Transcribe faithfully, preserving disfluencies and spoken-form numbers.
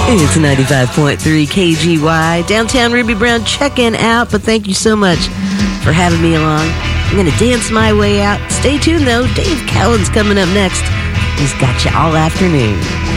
It's ninety-five point three K G Y, downtown Ruby Brown, checking out, but thank you so much for having me along. I'm going to dance my way out. Stay tuned, though. Dave Cowan's coming up next. He's got you all afternoon.